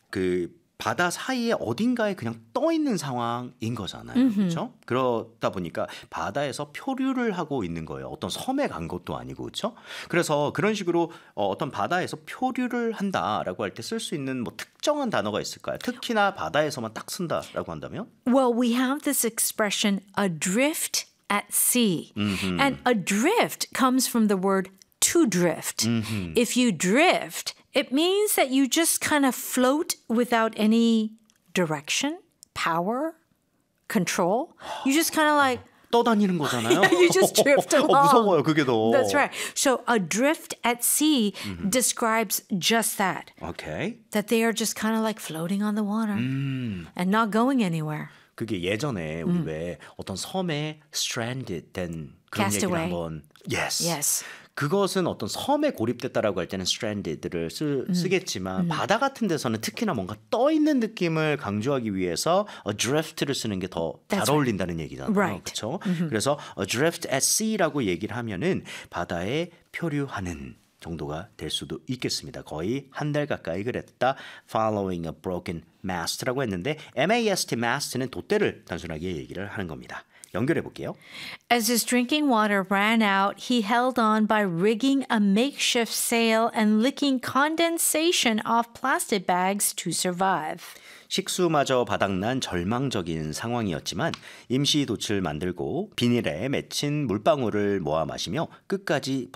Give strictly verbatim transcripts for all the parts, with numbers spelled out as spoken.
그 바다 사이에 어딘가에 그냥 떠 있는 상황인 거잖아요. Mm-hmm. 그렇죠? 그러다 보니까 바다에서 표류를 하고 있는 거예요. 어떤 섬에 간 것도 아니고 그렇죠? 그래서 그런 식으로 어, 어떤 바다에서 표류를 한다라고 할 때 쓸 수 있는 뭐 특정한 단어가 있을까요? 특히나 바다에서만 딱 쓴다라고 한다면? Well, we have this expression adrift at sea. Mm-hmm. And adrift comes from the word to drift. Mm-hmm. If you drift, it means that you just kind of float without any direction, power, control. You just kind of like 떠다니는 거잖아요. you just drift 어, along. 무서워요, 그게 더. That's right. So adrift at sea mm-hmm. describes just that. Okay. That they are just kind of like floating on the water 음. and not going anywhere. 그게 예전에 우리 음. 왜 어떤 섬에 stranded 된 그런 Castaway. 얘기를 한번 yes. Yes. 그것은 어떤 섬에 고립됐다라고 할 때는 stranded를 쓰, 음. 쓰겠지만 음. 바다 같은 데서는 특히나 뭔가 떠 있는 느낌을 강조하기 위해서 adrift를 쓰는 게 더 잘 어울린다는 얘기잖아요. Right. 그렇죠? Mm-hmm. 그래서 adrift at sea라고 얘기를 하면은 바다에 표류하는 정도가 될 수도 있겠습니다. 거의 한 달 가까이 그랬다. Following a broken mast라고 했는데 mast, mast는 돛대를 단순하게 얘기를 하는 겁니다. 연결해 볼게요. As his drinking water ran out, he held on by rigging a makeshift sail and licking condensation off plastic bags to survive. 식수마저 바닥난 절망적인 상황이었지만 임시 돛을 만들고 비닐에 맺힌 물방울을 모아 마시며 끝까지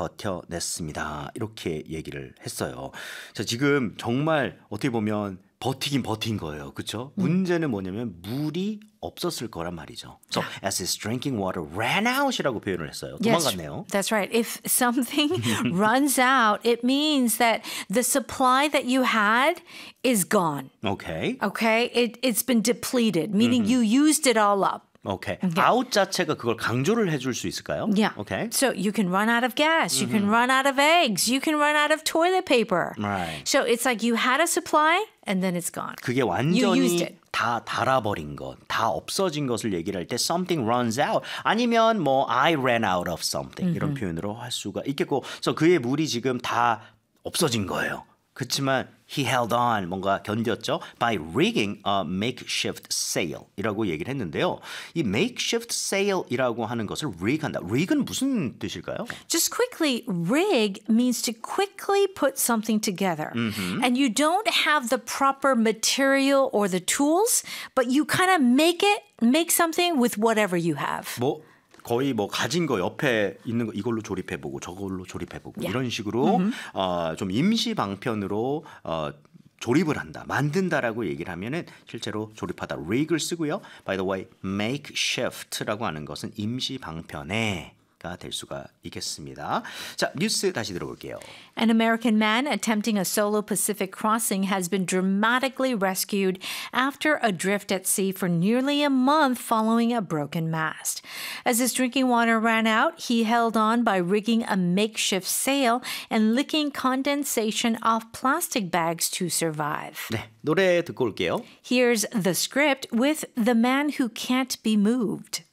버텨냈습니다. 이렇게 얘기를 했어요. 자, 지금 정말 어떻게 보면 버티긴 버틴 거예요. 그렇죠? 음. 문제는 뭐냐면 물이 없었을 거란 말이죠. So as his drinking water ran out이라고 표현을 했어요. 도망갔네요. Yes, that's right. If something runs out, it means that the supply that you had is gone. Okay. Okay? It, it's been depleted, meaning mm-hmm. you used it all up. Okay. okay. out 자체가 그걸 강조를 해줄 수 있을까요? Yeah. Okay. So you can run out of gas. You mm-hmm. can run out of eggs. You can run out of toilet paper. Right. So it's like you had a supply and then it's gone. 그게 완전히 다 닳아버린 것, 다 없어진 것을 얘기를 할 때 something runs out 아니면 뭐 I ran out of something mm-hmm. 이런 표현으로 할 수가 있겠고 그래서 그의 물이 지금 다 없어진 거예요. 그렇지만 he held on 뭔가 견뎠죠. by rigging a makeshift sail이라고 얘기를 했는데요. 이 makeshift sail이라고 하는 것을 rig한다. rig은 무슨 뜻일까요? Just quickly, rig means to quickly put something together. Mm-hmm. And you don't have the proper material or the tools, but you kind of make it, make something with whatever you have. 뭐 거의 뭐 가진 거 옆에 있는 거 이걸로 조립해보고 저걸로 조립해보고 Yeah. 이런 식으로 Mm-hmm. 어, 좀 임시 방편으로 어, 조립을 한다, 만든다라고 얘기를 하면은 실제로 조립하다 rig을 쓰고요. By the way, makeshift라고 하는 것은 임시 방편에 가 될 수가 있겠습니다. 자, 뉴스 다시 들어볼게요. An American man attempting a solo Pacific crossing has been dramatically rescued after adrift at sea for nearly a month following a broken mast. As his drinking water ran out, he held on by rigging a makeshift sail and licking condensation off plastic bags to survive. 네, 노래 듣고 올게요. Here's the script with The Man Who Can't Be Moved.